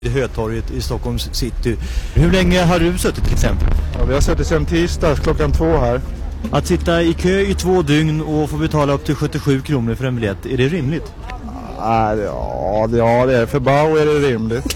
i Hötorget i Stockholms city. Hur länge har du suttit till exempel? Ja, vi har suttit sedan tisdag klockan 2 här. Att sitta i kö i 2 dygn och få betala upp till 77 kronor för en biljett, är det rimligt? Ja, det är. För Bauer är det rimligt.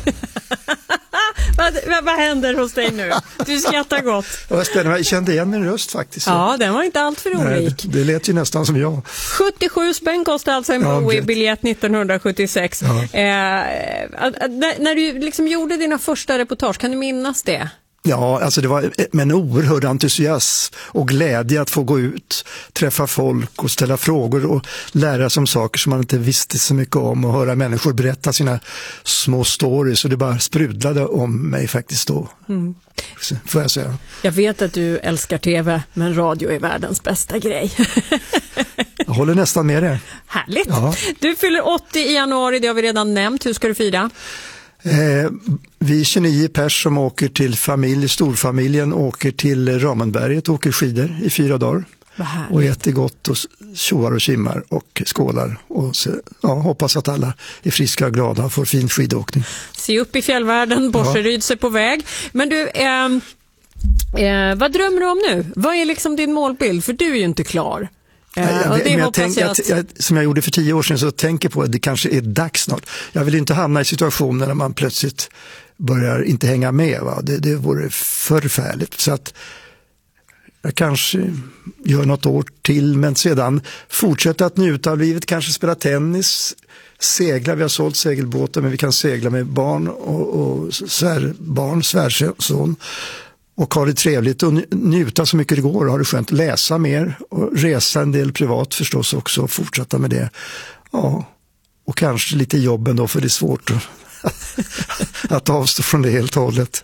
Vad händer hos dig nu? Du skrattar gott. Jag kände igen min röst faktiskt. Ja, den var inte allt för olik. Det lät ju nästan som jag. 77 spänn kostade alltså en Bowie-biljett 1976. Ja. När du liksom gjorde dina första reportage, kan du minnas det? Ja, alltså det var med en oerhörd entusiasm och glädje att få gå ut, träffa folk och ställa frågor och lära sig om saker som man inte visste så mycket om och höra människor berätta sina små stories, och det bara sprudlade om mig faktiskt då. Får jag säga. Jag vet att du älskar tv, men radio är världens bästa grej. Jag håller nästan med det. Härligt. Ja. Du fyller 80 i januari, det har vi redan nämnt. Hur ska du fira? Vi är 29 pers som åker till storfamiljen åker till Ramenberget och åker skidor i 4 dagar. Och äter gott och tjoar och kimmar och skålar. Och så, hoppas att alla är friska och glada och får fin skidåkning. Se upp i fjällvärlden, Borseryds är på väg. Men du, vad drömmer du om nu? Vad är liksom din målbild? För du är ju inte klar. Som jag gjorde för 10 år sedan, så tänker på att det kanske är dags snart. Jag vill inte hamna i situationer när man plötsligt börjar inte hänga med. Va? Det vore förfärligt. Så att jag kanske gör något år till, men sedan fortsätta att njuta av livet, kanske spela tennis, segla. Vi har sålt segelbåtar, men vi kan segla med barn och svärson. Och ha det trevligt och njuta så mycket det går och ha det skönt. Läsa mer och resa en del privat förstås också och fortsätta med det. Ja, och kanske lite jobben då, för det är svårt att avstå från det helt och hållet.